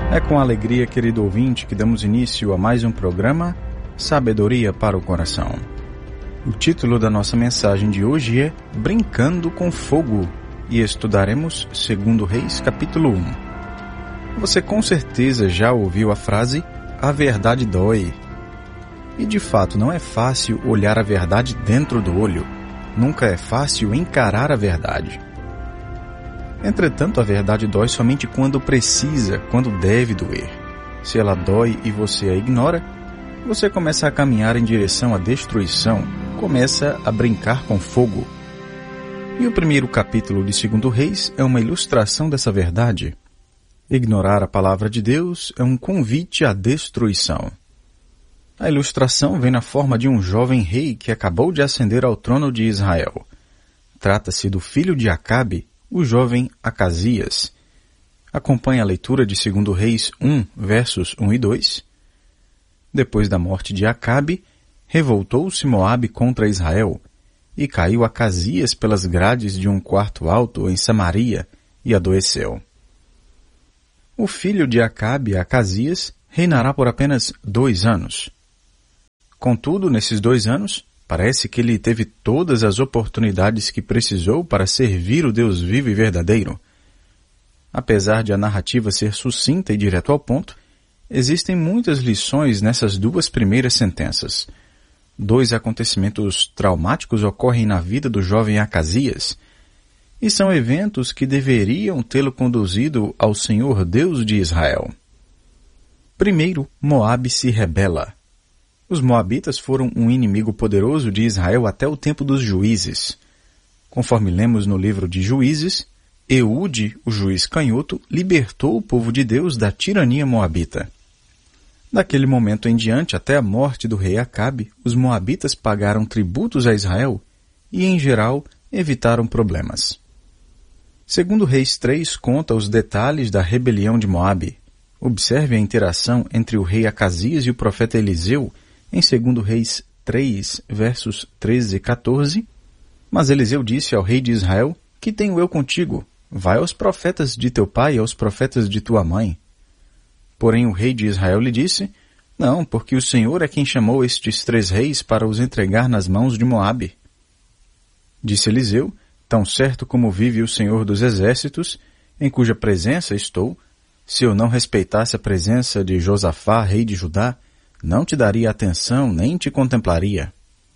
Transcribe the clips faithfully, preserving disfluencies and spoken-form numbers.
É com alegria, querido ouvinte, que damos início a mais um programa Sabedoria para o Coração. O título da nossa mensagem de hoje é Brincando com Fogo e estudaremos segundo Reis capítulo um. Você com certeza já ouviu a frase "a verdade dói". E de fato não é fácil olhar a verdade dentro do olho. Nunca é fácil encarar a verdade. Entretanto, a verdade dói somente quando precisa, quando deve doer. Se ela dói e você a ignora, você começa a caminhar em direção à destruição, começa a brincar com fogo. E o primeiro capítulo de segundo Reis é uma ilustração dessa verdade. Ignorar a palavra de Deus é um convite à destruição. A ilustração vem na forma de um jovem rei que acabou de ascender ao trono de Israel. Trata-se do filho de Acabe, o jovem Acasias. Acompanhe a leitura de segundo Reis um, versos um e dois. Depois da morte de Acabe, revoltou-se Moabe contra Israel, e caiu Acasias pelas grades de um quarto alto em Samaria, e adoeceu. O filho de Acabe, Acasias, reinará por apenas dois anos. Contudo, nesses dois anos, parece que ele teve todas as oportunidades que precisou para servir o Deus vivo e verdadeiro. Apesar de a narrativa ser sucinta e direto ao ponto, existem muitas lições nessas duas primeiras sentenças. Dois acontecimentos traumáticos ocorrem na vida do jovem Acasias, e são eventos que deveriam tê-lo conduzido ao Senhor Deus de Israel. Primeiro, Moabe se rebela. Os moabitas foram um inimigo poderoso de Israel até o tempo dos juízes. Conforme lemos no livro de Juízes, Eude, o juiz canhoto, libertou o povo de Deus da tirania moabita. Daquele momento em diante, até a morte do rei Acabe, os moabitas pagaram tributos a Israel e, em geral, evitaram problemas. Segundo Reis três conta os detalhes da rebelião de Moabe. Observe a interação entre o rei Acasias e o profeta Eliseu, em segundo Reis três, versos treze e quatorze, mas Eliseu disse ao rei de Israel: "Que tenho eu contigo? Vai aos profetas de teu pai e aos profetas de tua mãe." Porém o rei de Israel lhe disse: "Não, porque o Senhor é quem chamou estes três reis para os entregar nas mãos de Moabe." Disse Eliseu: "Tão certo como vive o Senhor dos exércitos, em cuja presença estou, se eu não respeitasse a presença de Josafá, rei de Judá, não te daria atenção, nem te contemplaria."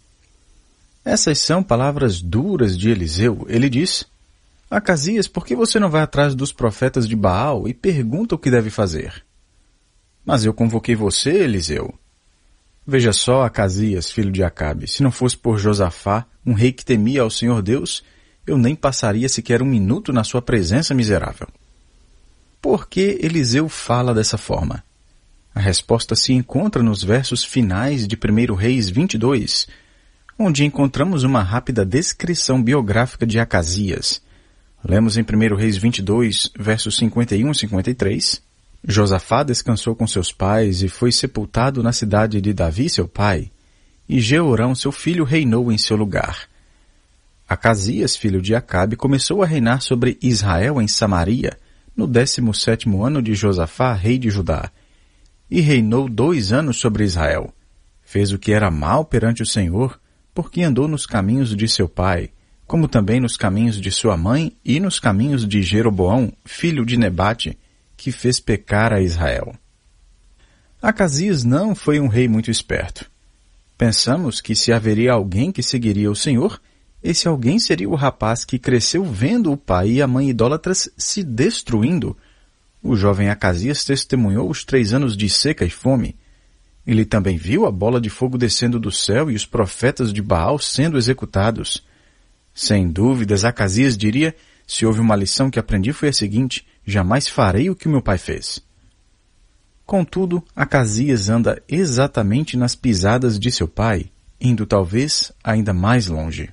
Essas são palavras duras de Eliseu. Ele diz: "Acasias, por que você não vai atrás dos profetas de Baal e pergunta o que deve fazer?" "Mas eu convoquei você, Eliseu." "Veja só, Acasias, filho de Acabe, se não fosse por Josafá, um rei que temia ao Senhor Deus, eu nem passaria sequer um minuto na sua presença miserável." Por que Eliseu fala dessa forma? A resposta se encontra nos versos finais de primeiro Reis vinte e dois, onde encontramos uma rápida descrição biográfica de Acasias. Lemos em primeiro Reis vinte e dois, versos cinquenta e um e cinquenta e três, "Josafá descansou com seus pais e foi sepultado na cidade de Davi, seu pai, e Jeorão, seu filho, reinou em seu lugar. Acasias, filho de Acabe, começou a reinar sobre Israel em Samaria, no décimo sétimo ano de Josafá, rei de Judá, e reinou dois anos sobre Israel. Fez o que era mal perante o Senhor, porque andou nos caminhos de seu pai, como também nos caminhos de sua mãe e nos caminhos de Jeroboão, filho de Nebate, que fez pecar a Israel." Acasias não foi um rei muito esperto. Pensamos que se haveria alguém que seguiria o Senhor, esse alguém seria o rapaz que cresceu vendo o pai e a mãe idólatras se destruindo. O jovem Acasias testemunhou os três anos de seca e fome. Ele também viu a bola de fogo descendo do céu e os profetas de Baal sendo executados. Sem dúvidas, Acasias diria: "Se houve uma lição que aprendi foi a seguinte: jamais farei o que o meu pai fez." Contudo, Acasias anda exatamente nas pisadas de seu pai, indo talvez ainda mais longe.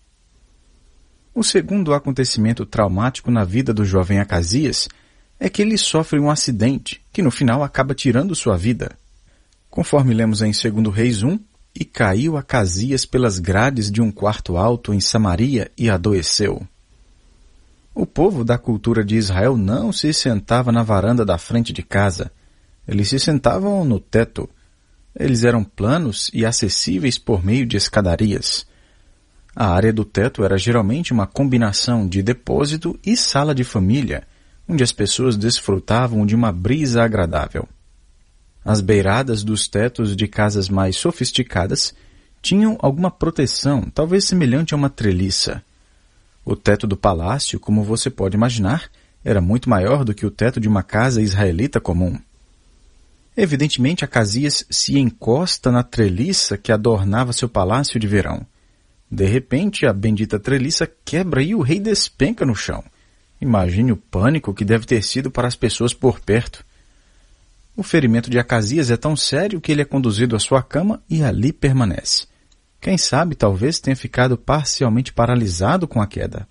O segundo acontecimento traumático na vida do jovem Acasias é que ele sofre um acidente, que no final acaba tirando sua vida. Conforme lemos em segundo Reis um, "E caiu Acasias pelas grades de um quarto alto em Samaria e adoeceu." O povo da cultura de Israel não se sentava na varanda da frente de casa. Eles se sentavam no teto. Eles eram planos e acessíveis por meio de escadarias. A área do teto era geralmente uma combinação de depósito e sala de família, onde as pessoas desfrutavam de uma brisa agradável. As beiradas dos tetos de casas mais sofisticadas tinham alguma proteção, talvez semelhante a uma treliça. O teto do palácio, como você pode imaginar, era muito maior do que o teto de uma casa israelita comum. Evidentemente, Acasias se encosta na treliça que adornava seu palácio de verão. De repente, a bendita treliça quebra e o rei despenca no chão. Imagine o pânico que deve ter sido para as pessoas por perto. O ferimento de Acasias é tão sério que ele é conduzido à sua cama e ali permanece. Quem sabe, talvez tenha ficado parcialmente paralisado com a queda.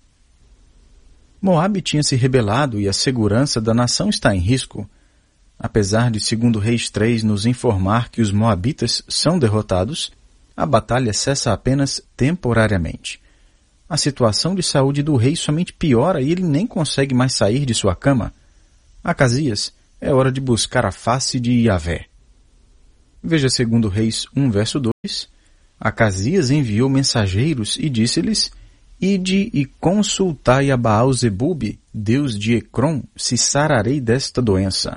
Moabe tinha se rebelado e a segurança da nação está em risco. Apesar de segundo Reis três nos informar que os moabitas são derrotados, a batalha cessa apenas temporariamente. A situação de saúde do rei somente piora e ele nem consegue mais sair de sua cama. Acasias, é hora de buscar a face de Yahvé. Veja segundo Reis um, verso dois. Acasias enviou mensageiros e disse-lhes: Ide e consultai a Baal-Zebub, deus de Ecrom, se sararei desta doença.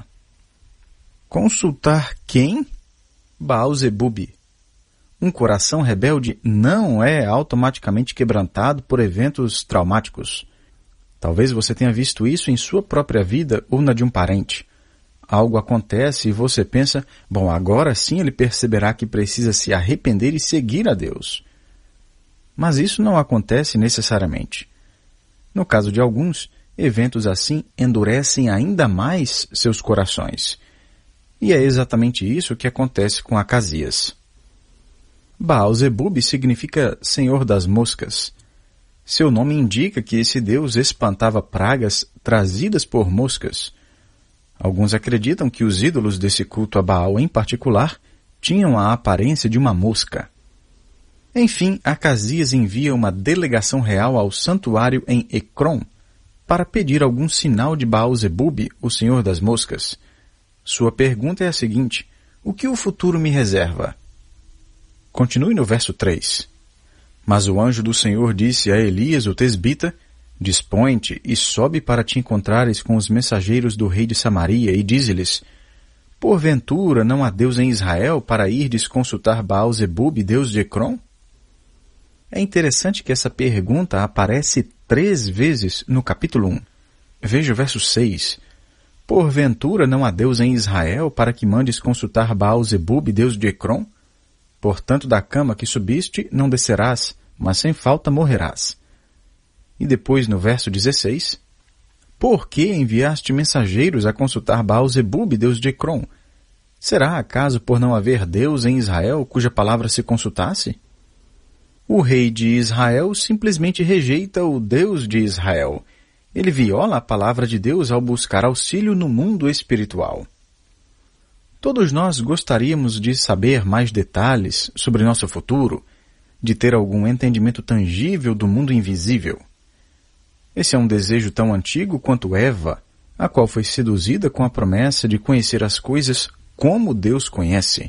Consultar quem? Baal-Zebub. Um coração rebelde não é automaticamente quebrantado por eventos traumáticos. Talvez você tenha visto isso em sua própria vida ou na de um parente. Algo acontece e você pensa, bom, agora sim ele perceberá que precisa se arrepender e seguir a Deus. Mas isso não acontece necessariamente. No caso de alguns, eventos assim endurecem ainda mais seus corações. E é exatamente isso que acontece com Acasias. Baal-Zebub significa Senhor das Moscas. Seu nome indica que esse deus espantava pragas trazidas por moscas. Alguns acreditam que os ídolos desse culto a Baal em particular tinham a aparência de uma mosca. Enfim, Acasias envia uma delegação real ao santuário em Ecrom para pedir algum sinal de Baal-Zebub, o Senhor das Moscas. Sua pergunta é a seguinte: o que o futuro me reserva? Continue no verso três. Mas o anjo do Senhor disse a Elias, o tesbita: Dispõe-te e sobe para te encontrares com os mensageiros do rei de Samaria e dize-lhes: Porventura não há Deus em Israel para irdes consultar Baal-Zebub, deus de Ecrom? É interessante que essa pergunta aparece três vezes no capítulo um. Veja o verso seis. Porventura não há Deus em Israel para que mandes consultar Baal-Zebub, deus de Ecrom? Portanto, da cama que subiste não descerás, mas sem falta morrerás. E depois no verso dezesseis, Por que enviaste mensageiros a consultar Baal-Zebub, deus de Ecrom? Será acaso por não haver Deus em Israel cuja palavra se consultasse? O rei de Israel simplesmente rejeita o Deus de Israel. Ele viola a palavra de Deus ao buscar auxílio no mundo espiritual. Todos nós gostaríamos de saber mais detalhes sobre nosso futuro, de ter algum entendimento tangível do mundo invisível. Esse é um desejo tão antigo quanto Eva, a qual foi seduzida com a promessa de conhecer as coisas como Deus conhece.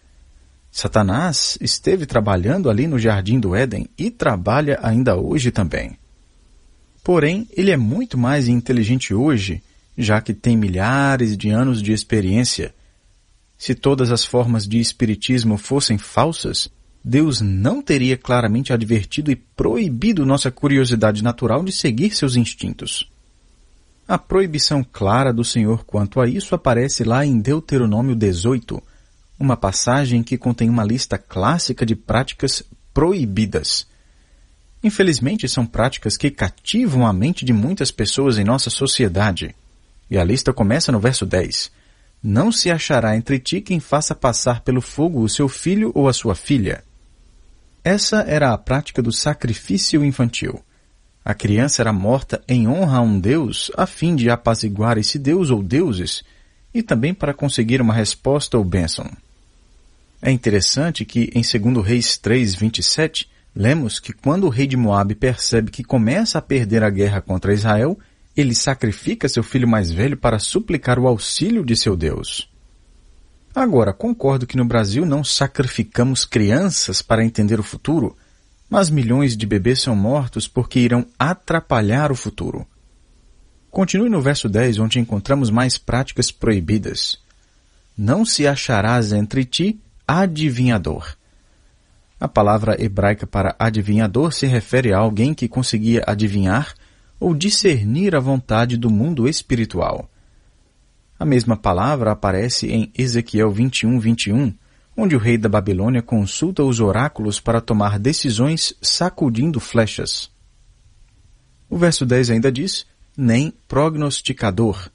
Satanás esteve trabalhando ali no Jardim do Éden e trabalha ainda hoje também. Porém, ele é muito mais inteligente hoje, já que tem milhares de anos de experiência. Se todas as formas de espiritismo fossem falsas, Deus não teria claramente advertido e proibido nossa curiosidade natural de seguir seus instintos. A proibição clara do Senhor quanto a isso aparece lá em Deuteronômio dezoito, uma passagem que contém uma lista clássica de práticas proibidas. Infelizmente, são práticas que cativam a mente de muitas pessoas em nossa sociedade. E a lista começa no verso dez. Não se achará entre ti quem faça passar pelo fogo o seu filho ou a sua filha. Essa era a prática do sacrifício infantil. A criança era morta em honra a um deus, a fim de apaziguar esse deus ou deuses, e também para conseguir uma resposta ou bênção. É interessante que, em segundo Reis três, vinte e sete, Lemos que quando o rei de Moabe percebe que começa a perder a guerra contra Israel, ele sacrifica seu filho mais velho para suplicar o auxílio de seu Deus. Agora, concordo que no Brasil não sacrificamos crianças para entender o futuro, mas milhões de bebês são mortos porque irão atrapalhar o futuro. Continue no verso dez, onde encontramos mais práticas proibidas. Não se acharás entre ti adivinhador. A palavra hebraica para adivinhador se refere a alguém que conseguia adivinhar ou discernir a vontade do mundo espiritual. A mesma palavra aparece em Ezequiel vinte e um, vinte e um, onde o rei da Babilônia consulta os oráculos para tomar decisões sacudindo flechas. O verso dez ainda diz, nem prognosticador.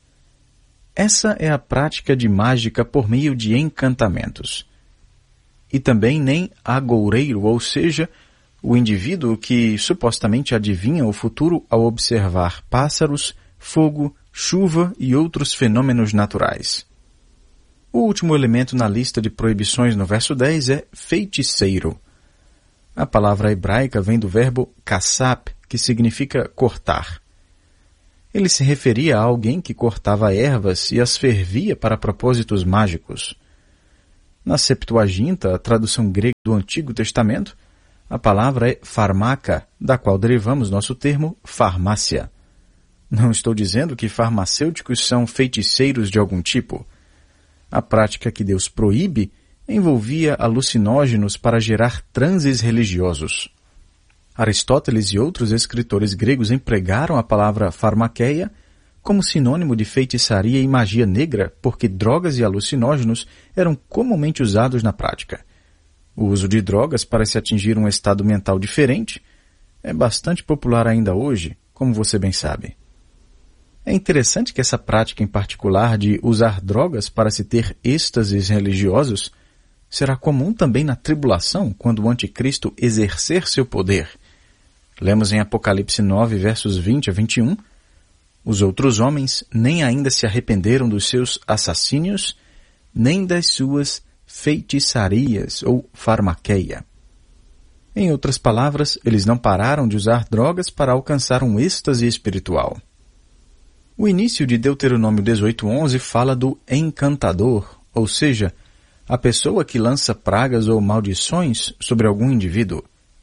Essa é a prática de mágica por meio de encantamentos. E também nem agoureiro, ou seja, o indivíduo que supostamente adivinha o futuro ao observar pássaros, fogo, chuva e outros fenômenos naturais. O último elemento na lista de proibições no verso dez é feiticeiro. A palavra hebraica vem do verbo kassap, que significa cortar. Ele se referia a alguém que cortava ervas e as fervia para propósitos mágicos. Na Septuaginta, a tradução grega do Antigo Testamento, a palavra é farmaca, da qual derivamos nosso termo farmácia. Não estou dizendo que farmacêuticos são feiticeiros de algum tipo. A prática que Deus proíbe envolvia alucinógenos para gerar transes religiosos. Aristóteles e outros escritores gregos empregaram a palavra farmaqueia como sinônimo de feitiçaria e magia negra, porque drogas e alucinógenos eram comumente usados na prática. O uso de drogas para se atingir um estado mental diferente é bastante popular ainda hoje, como você bem sabe. É interessante que essa prática em particular de usar drogas para se ter êxtases religiosos será comum também na tribulação, quando o anticristo exercer seu poder. Lemos em Apocalipse nove, versos vinte a vinte e um, os outros homens nem ainda se arrependeram dos seus assassínios, nem das suas feitiçarias ou farmaqueia. Em outras palavras, eles não pararam de usar drogas para alcançar um êxtase espiritual. O início de Deuteronômio dezoito, onze fala do encantador, ou seja, a pessoa que lança pragas ou maldições sobre algum indivíduo.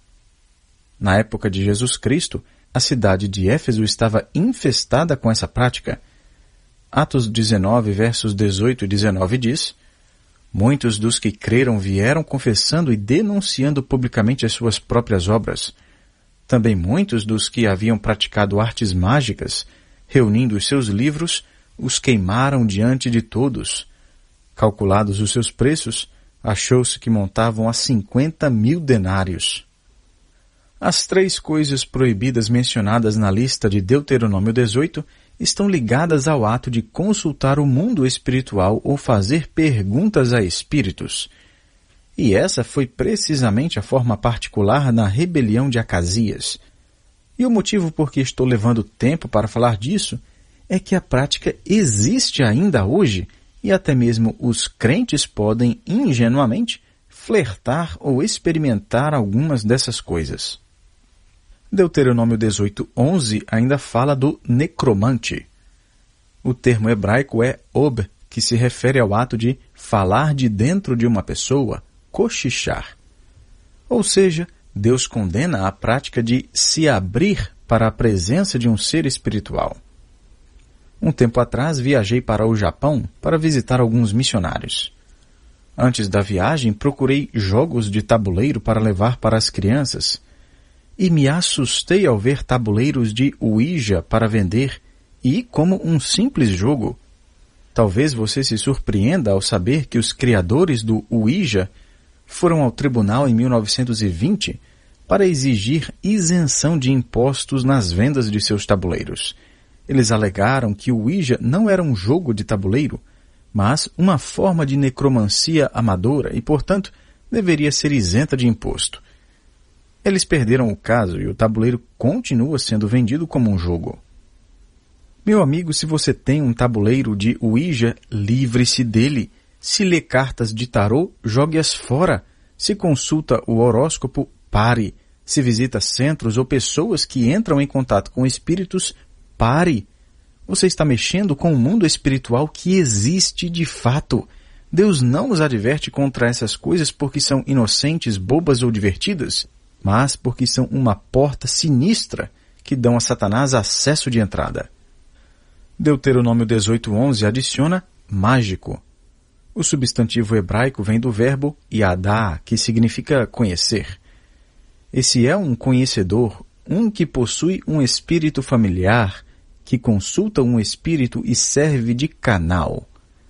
Na época de Jesus Cristo, a cidade de Éfeso estava infestada com essa prática. Atos dezenove, versos dezoito e dezenove diz, muitos dos que creram vieram confessando e denunciando publicamente as suas próprias obras. Também muitos dos que haviam praticado artes mágicas, reunindo os seus livros, os queimaram diante de todos. Calculados os seus preços, achou-se que montavam a cinquenta mil denários. As três coisas proibidas mencionadas na lista de Deuteronômio dezoito estão ligadas ao ato de consultar o mundo espiritual ou fazer perguntas a espíritos. E essa foi precisamente a forma particular na rebelião de Acasias. E o motivo por que estou levando tempo para falar disso é que a prática existe ainda hoje e até mesmo os crentes podem, ingenuamente, flertar ou experimentar algumas dessas coisas. Deuteronômio dezoito, onze ainda fala do necromante. O termo hebraico é ob, que se refere ao ato de falar de dentro de uma pessoa, cochichar. Ou seja, Deus condena a prática de se abrir para a presença de um ser espiritual. Um tempo atrás viajei para o Japão para visitar alguns missionários. Antes da viagem, procurei jogos de tabuleiro para levar para as crianças e me assustei ao ver tabuleiros de Ouija para vender e como um simples jogo. Talvez você se surpreenda ao saber que os criadores do Ouija foram ao tribunal em mil novecentos e vinte para exigir isenção de impostos nas vendas de seus tabuleiros. Eles alegaram que o Ouija não era um jogo de tabuleiro, mas uma forma de necromancia amadora e, portanto, deveria ser isenta de imposto. Eles perderam o caso e o tabuleiro continua sendo vendido como um jogo. Meu amigo, se você tem um tabuleiro de Ouija, livre-se dele. Se lê cartas de tarô, jogue-as fora. Se consulta o horóscopo, pare. Se visita centros ou pessoas que entram em contato com espíritos, pare. Você está mexendo com o mundo espiritual que existe de fato. Deus não nos adverte contra essas coisas porque são inocentes, bobas ou divertidas, mas porque são uma porta sinistra que dão a Satanás acesso de entrada. Deuteronômio dezoito, onze adiciona mágico. O substantivo hebraico vem do verbo yadá, que significa conhecer. Esse é um conhecedor, um que possui um espírito familiar, que consulta um espírito e serve de canal.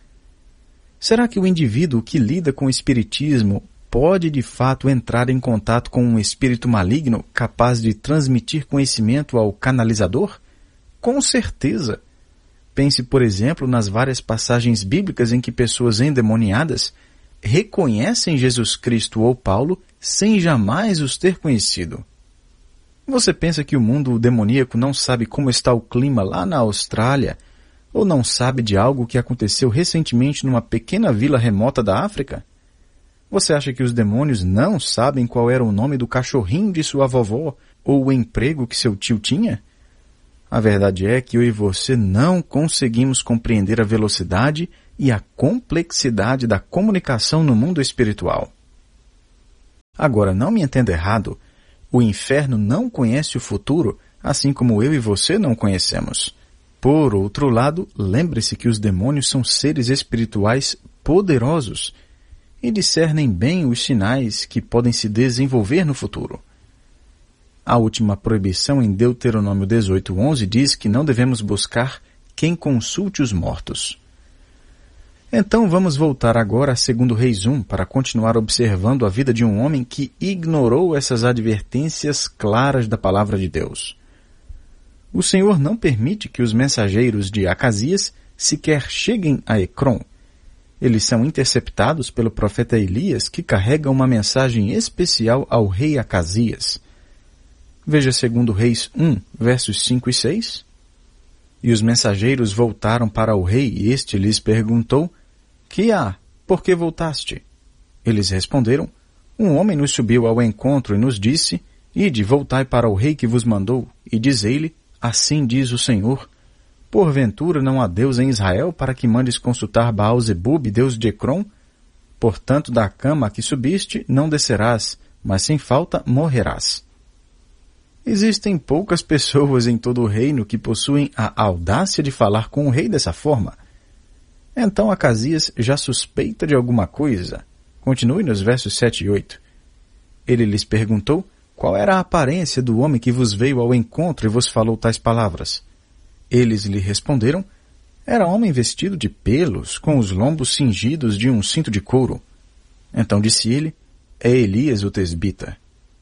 Será que o indivíduo que lida com o espiritismo pode de fato entrar em contato com um espírito maligno capaz de transmitir conhecimento ao canalizador? Com certeza! Pense, por exemplo, nas várias passagens bíblicas em que pessoas endemoniadas reconhecem Jesus Cristo ou Paulo sem jamais os ter conhecido. Você pensa que o mundo demoníaco não sabe como está o clima lá na Austrália, ou não sabe de algo que aconteceu recentemente numa pequena vila remota da África? Você acha que os demônios não sabem qual era o nome do cachorrinho de sua vovó ou o emprego que seu tio tinha? A verdade é que eu e você não conseguimos compreender a velocidade e a complexidade da comunicação no mundo espiritual. Agora, não me entenda errado, o inferno não conhece o futuro, assim como eu e você não conhecemos. Por outro lado, lembre-se que os demônios são seres espirituais poderosos e discernem bem os sinais que podem se desenvolver no futuro. A última proibição em Deuteronômio dezoito, onze diz que não devemos buscar quem consulte os mortos. Então vamos voltar agora a segundo Reis um para continuar observando a vida de um homem que ignorou essas advertências claras da palavra de Deus. O Senhor não permite que os mensageiros de Acasias sequer cheguem a Ecrom. Eles são interceptados pelo profeta Elias, que carrega uma mensagem especial ao rei Acasias. Veja segundo Reis um, versos cinco e seis. E os mensageiros voltaram para o rei e este lhes perguntou: Que há? Por que voltaste? Eles responderam: Um homem nos subiu ao encontro e nos disse: Ide, voltai para o rei que vos mandou, e dizei-lhe: Assim diz o Senhor: Porventura não há Deus em Israel para que mandes consultar Baal-zebub, Deus de Ecrom? Portanto, da cama a que subiste não descerás, mas sem falta morrerás. Existem poucas pessoas em todo o reino que possuem a audácia de falar com o rei dessa forma. Então Acasias já suspeita de alguma coisa. Continue nos versos sete e oito. Ele lhes perguntou qual era a aparência do homem que vos veio ao encontro e vos falou tais palavras. Eles lhe responderam: Era homem vestido de pelos, com os lombos cingidos de um cinto de couro. Então disse ele: É Elias o tesbita.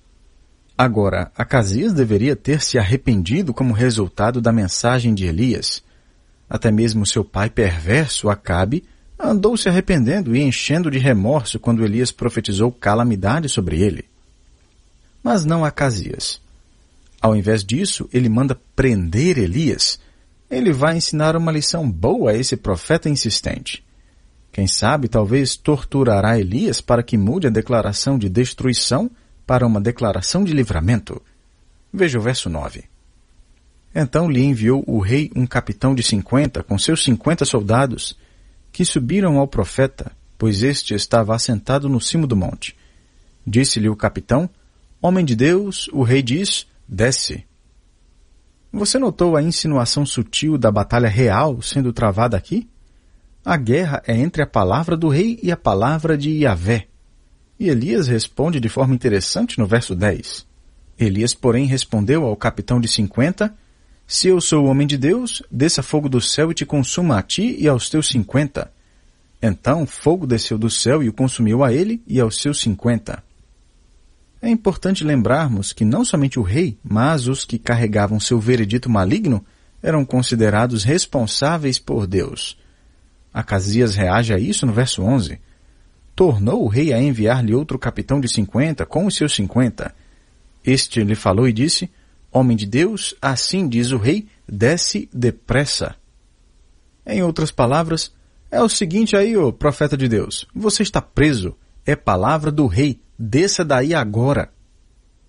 Agora, Acasias deveria ter se arrependido como resultado da mensagem de Elias. Até mesmo seu pai perverso, Acabe, andou se arrependendo e enchendo de remorso quando Elias profetizou calamidade sobre ele. Mas não Acasias. Ao invés disso, ele manda prender Elias. Ele vai ensinar uma lição boa a esse profeta insistente. Quem sabe, talvez torturará Elias para que mude a declaração de destruição para uma declaração de livramento. Veja o verso nove. Então lhe enviou o rei um capitão de cinquenta, com seus cinquenta soldados, que subiram ao profeta, pois este estava assentado no cimo do monte. Disse-lhe o capitão: Homem de Deus, o rei diz: Desce. Você notou a insinuação sutil da batalha real sendo travada aqui? A guerra é entre a palavra do rei e a palavra de Yahvé. E Elias responde de forma interessante no verso dez. Elias, porém, respondeu ao capitão de cinquenta: Se eu sou o homem de Deus, desça fogo do céu e te consuma a ti e aos teus cinquenta. Então fogo desceu do céu e o consumiu a ele e aos seus cinquenta. É importante lembrarmos que não somente o rei, mas os que carregavam seu veredito maligno eram considerados responsáveis por Deus. Acasias reage a isso no verso onze. Tornou o rei a enviar-lhe outro capitão de cinquenta com os seus cinquenta. Este lhe falou e disse: Homem de Deus, assim diz o rei, desce depressa. Em outras palavras, é o seguinte aí, ô profeta de Deus, você está preso, é palavra do rei, desça daí agora.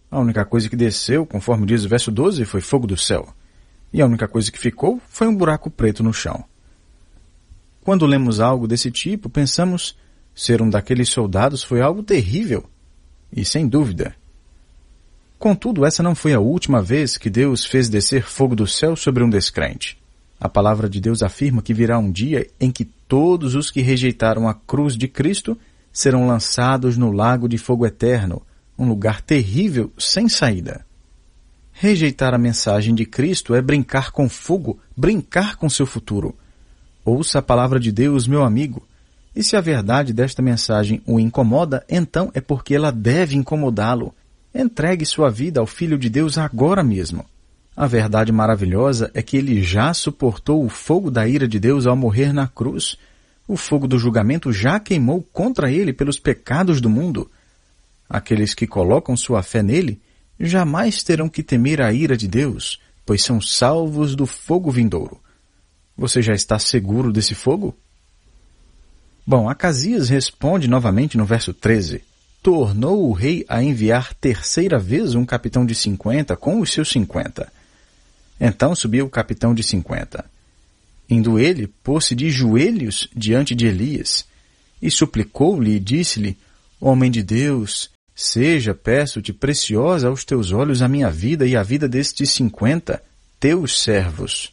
A única coisa que desceu, conforme diz o verso doze, foi fogo do céu. E a única coisa que ficou foi um buraco preto no chão. Quando lemos algo desse tipo, pensamos, ser um daqueles soldados foi algo terrível. E sem dúvida. Contudo, essa não foi a última vez que Deus fez descer fogo do céu sobre um descrente. A palavra de Deus afirma que virá um dia em que todos os que rejeitaram a cruz de Cristo serão lançados no lago de fogo eterno, um lugar terrível sem saída. Rejeitar a mensagem de Cristo é brincar com fogo, brincar com seu futuro. Ouça a palavra de Deus, meu amigo. E se a verdade desta mensagem o incomoda, então é porque ela deve incomodá-lo. Entregue sua vida ao Filho de Deus agora mesmo. A verdade maravilhosa é que ele já suportou o fogo da ira de Deus ao morrer na cruz. O fogo do julgamento já queimou contra ele pelos pecados do mundo. Aqueles que colocam sua fé nele jamais terão que temer a ira de Deus, pois são salvos do fogo vindouro. Você já está seguro desse fogo? Bom, Acasias responde novamente no verso treze. Tornou o rei a enviar terceira vez um capitão de cinquenta com os seus cinquenta. Então subiu o capitão de cinquenta. Indo ele, pôs-se de joelhos diante de Elias, e suplicou-lhe e disse-lhe, Homem de Deus, seja, peço-te, preciosa aos teus olhos a minha vida e a vida destes cinquenta, teus servos.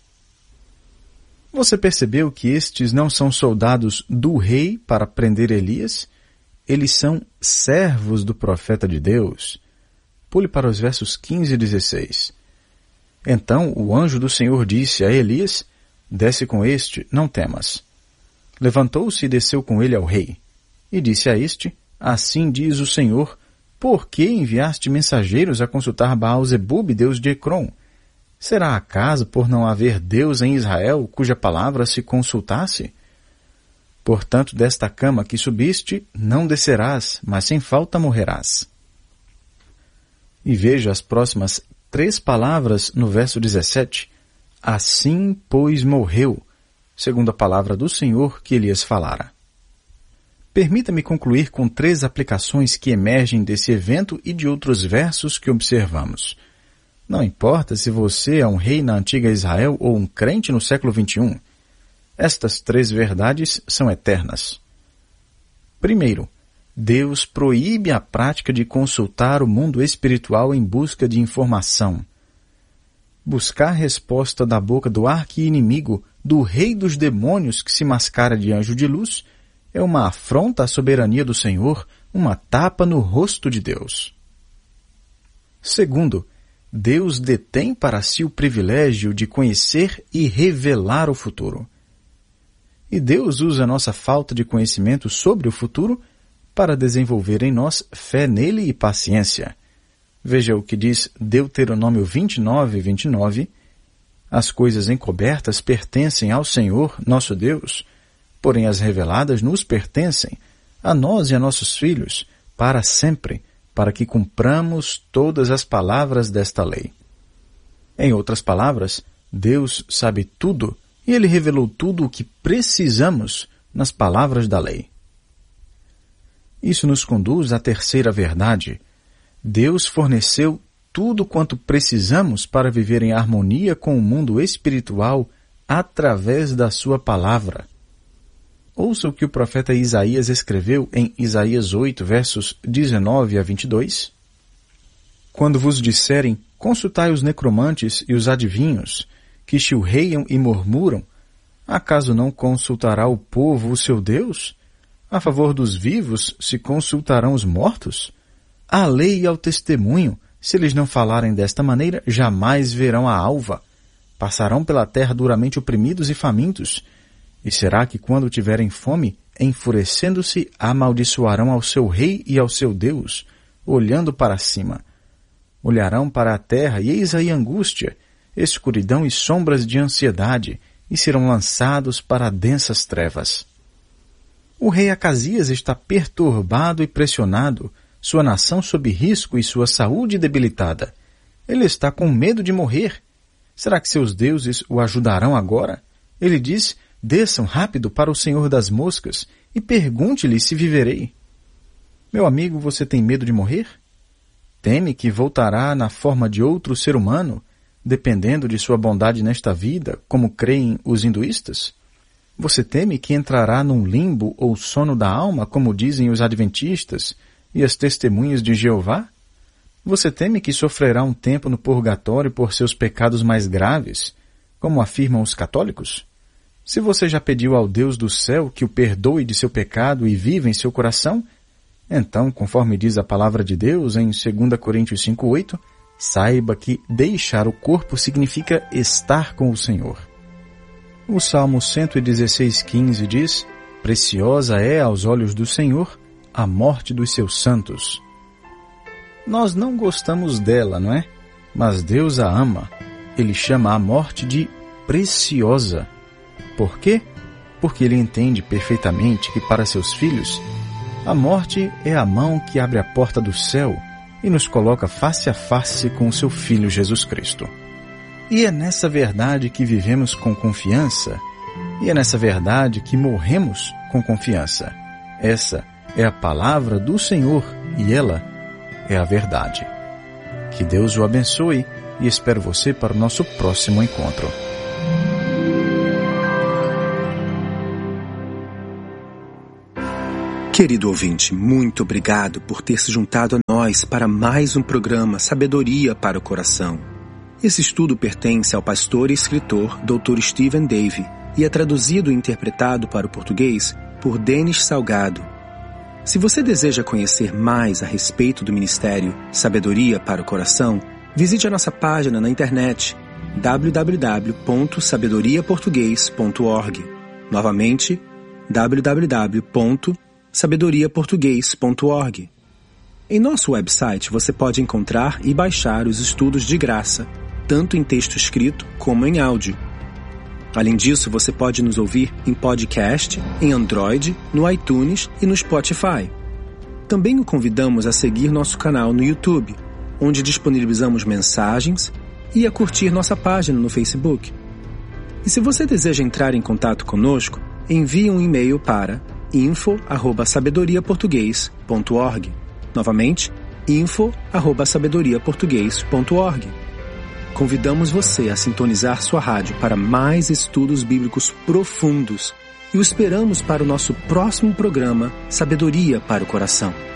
Você percebeu que estes não são soldados do rei para prender Elias? Eles são servos do profeta de Deus. Pule para os versos quinze e dezesseis. Então o anjo do Senhor disse a Elias, desce com este, não temas. Levantou-se e desceu com ele ao rei. E disse a este, assim diz o Senhor, por que enviaste mensageiros a consultar Baal-zebub, deus de Ecrom? Será acaso por não haver Deus em Israel, cuja palavra se consultasse? Portanto, desta cama que subiste, não descerás, mas sem falta morrerás. E veja as próximas três palavras no verso dezessete. Assim, pois, morreu, segundo a palavra do Senhor que Elias falara. Permita-me concluir com três aplicações que emergem desse evento e de outros versos que observamos. Não importa se você é um rei na antiga Israel ou um crente no século vinte e um, estas três verdades são eternas. Primeiro, Deus proíbe a prática de consultar o mundo espiritual em busca de informação. Buscar resposta da boca do arqui-inimigo, do rei dos demônios que se mascara de anjo de luz, é uma afronta à soberania do Senhor, uma tapa no rosto de Deus. Segundo, Deus detém para si o privilégio de conhecer e revelar o futuro. E Deus usa nossa falta de conhecimento sobre o futuro para desenvolver em nós fé nele e paciência. Veja o que diz Deuteronômio vinte e nove, vinte e nove. As coisas encobertas pertencem ao Senhor, nosso Deus, porém as reveladas nos pertencem, a nós e a nossos filhos, para sempre, para que cumpramos todas as palavras desta lei. Em outras palavras, Deus sabe tudo e Ele revelou tudo o que precisamos nas palavras da lei. Isso nos conduz à terceira verdade. Deus forneceu tudo quanto precisamos para viver em harmonia com o mundo espiritual através da sua palavra. Ouça o que o profeta Isaías escreveu em Isaías oito, versos dezenove a vinte e dois. Quando vos disserem, consultai os necromantes e os adivinhos, que chilreiam e murmuram, acaso não consultará o povo o seu Deus? A favor dos vivos se consultarão os mortos? À lei e ao testemunho, se eles não falarem desta maneira, jamais verão a alva. Passarão pela terra duramente oprimidos e famintos. E será que quando tiverem fome, enfurecendo-se, amaldiçoarão ao seu rei e ao seu Deus, olhando para cima? Olharão para a terra e eis aí angústia, escuridão e sombras de ansiedade, e serão lançados para densas trevas. O rei Acasias está perturbado e pressionado, sua nação sob risco e sua saúde debilitada. Ele está com medo de morrer. Será que seus deuses o ajudarão agora? Ele diz, desçam rápido para o Senhor das moscas e pergunte-lhe se viverei. Meu amigo, você tem medo de morrer? Teme que voltará na forma de outro ser humano, dependendo de sua bondade nesta vida, como creem os hinduístas? Você teme que entrará num limbo ou sono da alma, como dizem os adventistas e as testemunhas de Jeová? Você teme que sofrerá um tempo no purgatório por seus pecados mais graves, como afirmam os católicos? Se você já pediu ao Deus do céu que o perdoe de seu pecado e viva em seu coração, então, conforme diz a palavra de Deus em dois Coríntios cinco, oito, saiba que deixar o corpo significa estar com o Senhor. O Salmo cento e dezesseis, quinze diz: Preciosa é aos olhos do Senhor a morte dos seus santos. Nós não gostamos dela, não é? Mas Deus a ama. Ele chama a morte de preciosa. Por quê? Porque Ele entende perfeitamente que para seus filhos, a morte é a mão que abre a porta do céu e nos coloca face a face com o seu Filho Jesus Cristo. E é nessa verdade que vivemos com confiança, e é nessa verdade que morremos com confiança. Essa é a palavra do Senhor e ela é a verdade. Que Deus o abençoe e espero você para o nosso próximo encontro. Querido ouvinte, muito obrigado por ter se juntado a nós para mais um programa Sabedoria para o Coração. Esse estudo pertence ao pastor e escritor doutor Stephen Davey e é traduzido e interpretado para o português por Denis Salgado. Se você deseja conhecer mais a respeito do ministério Sabedoria para o Coração, visite a nossa página na internet w w w ponto sabedoria português ponto org. Novamente, w w w ponto sabedoria português ponto org. Em nosso website você pode encontrar e baixar os estudos de graça, tanto em texto escrito como em áudio. Além disso, você pode nos ouvir em podcast, em Android, no iTunes e no Spotify. Também o convidamos a seguir nosso canal no YouTube, onde disponibilizamos mensagens, e a curtir nossa página no Facebook. E se você deseja entrar em contato conosco, envie um e-mail para info arroba sabedoria português ponto org. Novamente, info arroba sabedoria português ponto org. Convidamos você a sintonizar sua rádio para mais estudos bíblicos profundos e o esperamos para o nosso próximo programa Sabedoria para o Coração.